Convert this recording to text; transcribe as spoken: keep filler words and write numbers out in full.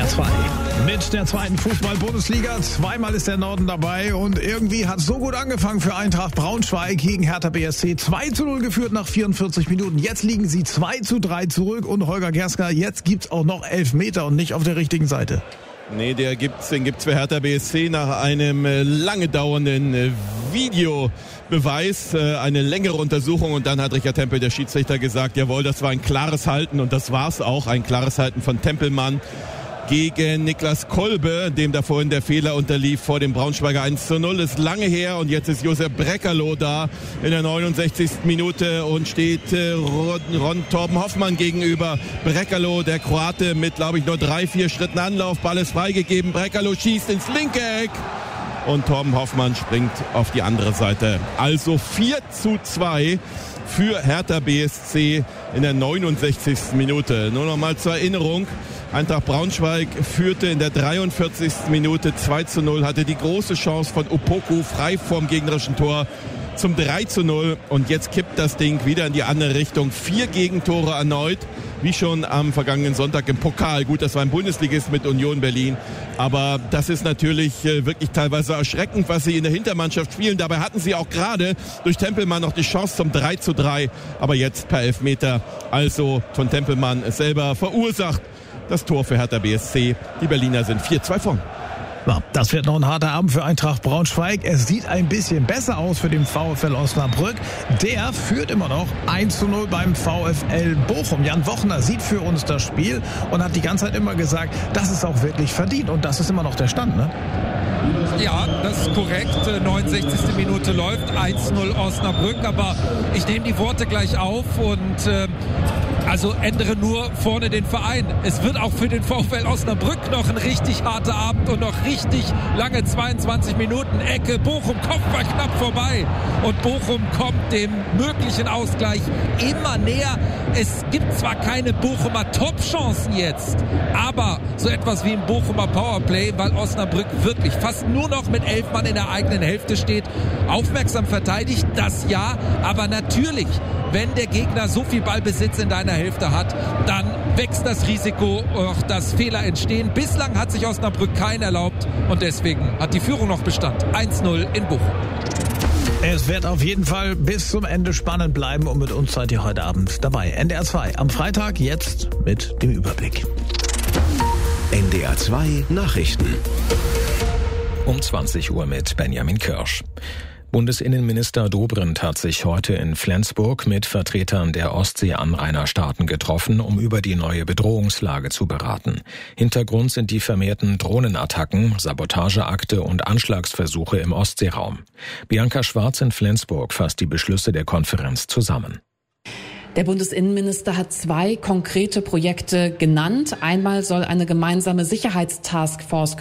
R zwei. Mit der zweiten Fußball-Bundesliga. Zweimal ist der Norden dabei und irgendwie hat es so gut angefangen für Eintracht Braunschweig gegen Hertha B S C. zwei zu null geführt nach vierundvierzig Minuten. Jetzt liegen sie zwei zu drei zurück und Holger Gerska, jetzt gibt's auch noch Elfmeter und nicht auf der richtigen Seite. Nee, der gibt's, den gibt's für Hertha B S C nach einem äh, lange dauernden äh, Videobeweis, äh, eine längere Untersuchung, und dann hat Richard Tempel, der Schiedsrichter, gesagt, jawohl, das war ein klares Halten, und das war's auch, ein klares Halten von Tempelmann gegen Niklas Kolbe, dem da vorhin der Fehler unterlief vor dem Braunschweiger. Eins zu null ist lange her, und jetzt ist Josef Brekalo da in der neunundsechzigsten Minute und steht äh, Ron, Ron Torben Hoffmann gegenüber. Brekalo, der Kroate, mit, glaube ich, nur drei, vier Schritten Anlauf. Ball ist freigegeben. Brekalo schießt ins linke Eck. Und Torben Hoffmann springt auf die andere Seite. Also vier zu zwei für Hertha B S C in der neunundsechzigsten Minute. Nur noch mal zur Erinnerung. Eintracht Braunschweig führte in der dreiundvierzigsten Minute zwei zu null, hatte die große Chance von Opoku frei vorm gegnerischen Tor zum drei zu null. Und jetzt kippt das Ding wieder in die andere Richtung. Vier Gegentore erneut, wie schon am vergangenen Sonntag im Pokal. Gut, das war ein Bundesligist mit Union Berlin. Aber das ist natürlich äh, wirklich teilweise erschreckend, was sie in der Hintermannschaft spielen. Dabei hatten sie auch gerade durch Tempelmann noch die Chance zum drei zu drei. Aber jetzt per Elfmeter, also von Tempelmann selber verursacht, das Tor für Hertha B S C. Die Berliner sind vier zwei vorn. Ja, das wird noch ein harter Abend für Eintracht Braunschweig. Es sieht ein bisschen besser aus für den VfL Osnabrück. Der führt immer noch eins zu null beim VfL Bochum. Jan Wochner sieht für uns das Spiel und hat die ganze Zeit immer gesagt, das ist auch wirklich verdient. Und das ist immer noch der Stand, ne? Ja, das ist korrekt. neunundsechzigste Minute läuft, eins zu null Osnabrück. Aber ich nehme die Worte gleich auf und äh, also ändere nur vorne den Verein. Es wird auch für den VfL Osnabrück noch ein richtig harter Abend und noch richtig lange zweiundzwanzig Minuten. Ecke, Bochum, Kopfball knapp vorbei. Und Bochum kommt dem möglichen Ausgleich immer näher. Es gibt zwar keine Bochumer Top-Chancen jetzt, aber so etwas wie ein Bochumer Powerplay, weil Osnabrück wirklich fast nur noch mit elf Mann in der eigenen Hälfte steht. Aufmerksam verteidigt, das ja, aber natürlich, wenn der Gegner so viel Ballbesitz in deiner Hälfte hat, dann wächst das Risiko, dass Fehler entstehen. Bislang hat sich Osnabrück keinen erlaubt und deswegen hat die Führung noch Bestand. eins zu null in Bochum. Es wird auf jeden Fall bis zum Ende spannend bleiben und mit uns seid ihr heute Abend dabei. N D R zwei am Freitag, jetzt mit dem Überblick. N D R zwei Nachrichten. Um zwanzig Uhr mit Benjamin Kirsch. Bundesinnenminister Dobrindt hat sich heute in Flensburg mit Vertretern der Ostsee-Anrainerstaaten getroffen, um über die neue Bedrohungslage zu beraten. Hintergrund sind die vermehrten Drohnenattacken, Sabotageakte und Anschlagsversuche im Ostseeraum. Bianca Schwarz in Flensburg fasst die Beschlüsse der Konferenz zusammen. Der Bundesinnenminister hat zwei konkrete Projekte genannt. Einmal soll eine gemeinsame Sicherheitstaskforce